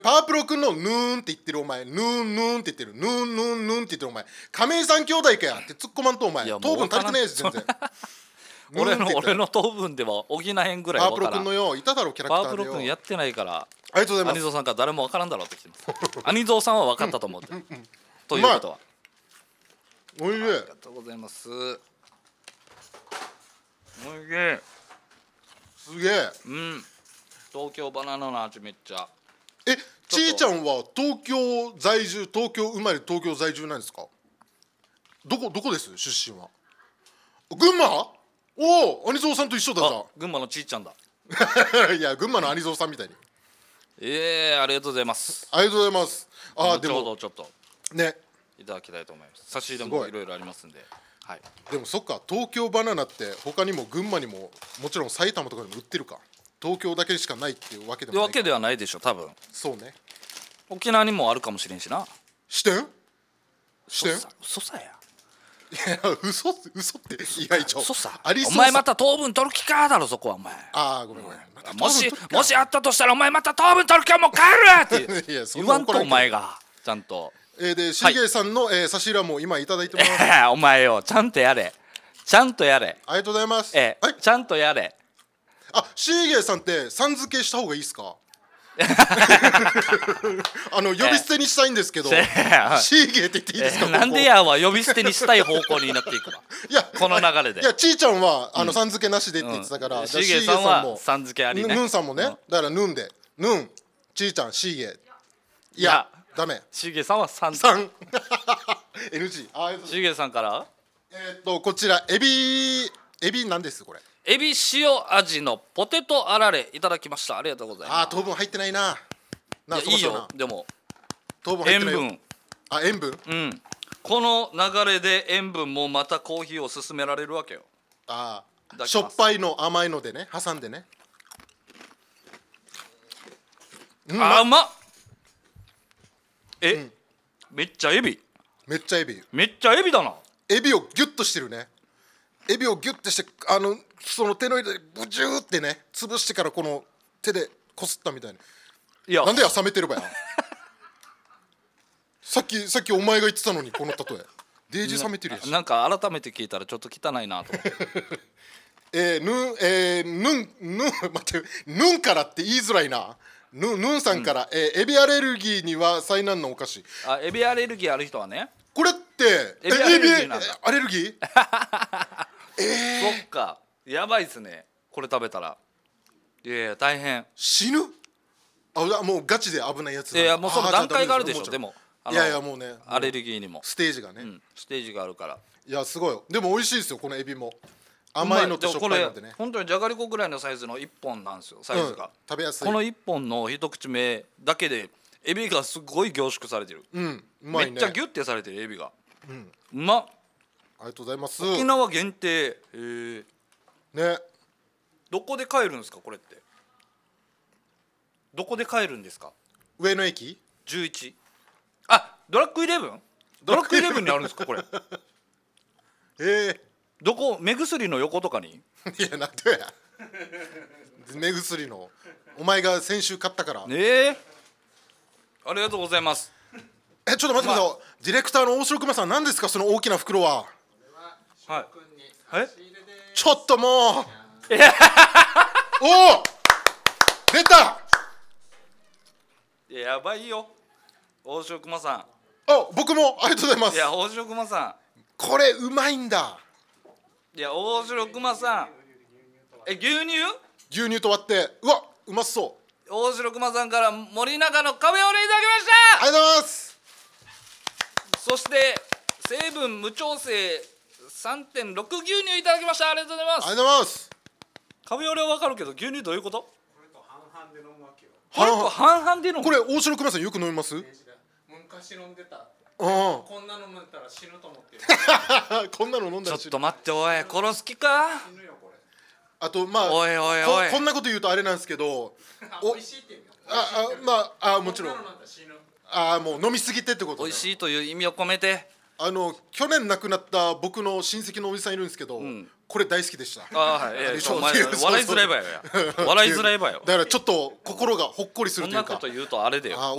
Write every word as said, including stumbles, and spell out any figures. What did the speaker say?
パワープロ君のヌーンって言ってるお前、ヌーンヌーンって言ってる、ヌーンヌーンヌーンって言ってるお前、亀井さん兄弟かやって突っ込まんとお前、糖分足りてないやつ全然俺の俺の糖分では補えんぐらい分からん。 パワープロ君のよいただろキャラクターでよ。 パワープロ君やってないから。 ありがとうございます。 アニゾーさんから誰も分からんだろうってきてますアニゾーさんは分かったと思って、うんうんうん、ということはおいしい。ありがとうございます。おいしい。 すげえ。 うん。東京バナナの味めっちゃ。 え、ちーちゃんは東京在住、東京生まれ東京在住なんですか？どこどこです出身は？群馬？おお、アニゾーさんと一緒だじゃん。 群馬のちーちゃんだいや、群馬のアニゾーさんみたいに。 ええー、ありがとうございます。 ありがとうございます。あ、 でもちょうどちょっとねいただきたいと思います。差し入れもいろいろありますんで。はい。 でもそっか、東京バナナって他にも群馬にももちろん埼玉とかでも売ってるか。東京だけしかないっていうわけでもないか。 わけではないでしょ多分。 そうね。 沖縄にもあるかもしれんしな。 支店？支店？ 嘘さや。 いや、嘘嘘って意外と嘘さ。 ありそうさ。 お前また糖分取る気かだろそこはお前。 ああ、ごめんごめん。 もしもしあったとしたらお前また糖分取る気はもう帰るって言わんとお前がちゃんと。 えー、でしげさんの、えー、差し入れも今いただいてます。 お前よちゃんとやれ。ちゃんとやれ。 ありがとうございます。 えー、はい、ちゃんとやれ。 あ、しげさんってさん付けした方がいいですか？あの呼び捨てにしたいんですけど、シーゲーって言っていいですか？ えー、なんでやは呼び捨てにしたい方向になっていくわ。 いやこの流れで。 いや、ちーちゃんはあのさん付けなしでって言ってたから、 シーゲーさんはさん付けありね。 ヌンさんもね、だからヌンでヌン、ちーちゃん、シーゲー。いやダメ。 シーゲーさんはさん。 さん。エヌジー。あ、 シーゲーさんからえっとこちらエビエビなんですこれ。 エビ塩味のポテトあられいただきました。ありがとうございます。 あ、糖分入ってないな。 いやいいよでも糖分入ってない。 塩分。 あ、塩分。 うん。この流れで塩分もまたコーヒーを勧められるわけよ。 ああ、しょっぱいの甘いのでね挟んでね。 うん、あ、うまっ。え、うん、めっちゃエビ。 めっちゃエビ。 めっちゃエビだな。 エビをギュッとしてるね。エビをギュッとして、あのその手のひらでブジューってね潰してからこの手でこすったみたいな。いや、なんでや冷めてるばや。さっきさっきお前が言ってたのにこの例え。デージ冷めてるやし。 なんか改めて聞いたらちょっと汚いなと思って。 えー、ぬえー、ぬんぬん待ってぬんからって言いづらいな。ぬぬんさんから、うん、えー、エビアレルギーには災難のお菓子。 あ、エビアレルギーある人はね。 これってエビアレルギーなんだ。 アレルギー？ えー、そっか、やばいっすねこれ食べたら。いやいや大変。 死ぬ？あ、もうガチで危ないやつだ。 いやもうその段階があるでしょ。でもいやいやもうね、 アレルギーにもステージがね、 うん、ステージがあるから。 いやすごい。でも美味しいですよこのエビも。甘いのとしょっぱいのでね。 本当にじゃがりこぐらいのサイズのいっぽんなんですよサイズが、うん、 食べやすい。 このいっぽんの一口目だけでエビがすごい凝縮されてる。 うん、うまいね。 めっちゃギュッてされてるエビが。うん、うまっ。 ありがとうございます。 沖縄限定。へえ。 ね。 どこで買えるんですかこれって。どこで買えるんですか。 上野駅じゅういち。あ、ドラッグイレブン。ドラッグイレブンにあるんですかこれ。 えー、 どこ？目薬の横とかに。 いやなんでや。目薬のお前が先週買ったから。 ええー、ありがとうございます。 え、ちょっと待ってください、まあ、ディレクターの大城熊さん何ですかその大きな袋は。 はい。え？ ちょっともう。おお。出た。 やばいよ。大城熊さん。 あ、僕もありがとうございます。 いや大城熊さん。 これうまいんだ。 いや大城熊さん。え、牛乳？ 牛乳と割って、うわ、うまそう。 大城熊さんから森永のカフェオレいただきました。 ありがとうございます。 そして成分無調整 さんてんろく 牛乳いただきました。ありがとうございます。 ありがとうございます。 カフェオレは分かるけど牛乳どういうこと？これと半々で飲むわけよ。これと半々で飲む。 これ大城熊さんよく飲みます？ 昔飲んでた。 うん、 こんなの飲んだら死ぬと思ってる。こんなの飲んだら死ぬ。 ちょっと待って、おい殺す気か。 死ぬよこれ。 あとまあおいおいおいこ, こんなこと言うとあれなんですけど、 おいしいって言うよ。 ああまああもちろん。あもう飲みすぎてってこと。 おいしいという意味を込めて。 あの去年亡くなった僕の親戚のおじさんいるんですけど、うん、 これ大好きでした。 あーはいいやそうお前そうそう笑いづらいばよや笑いづらいばよだからちょっと心がほっこりするというか。 そんなこと言うとあれだよあ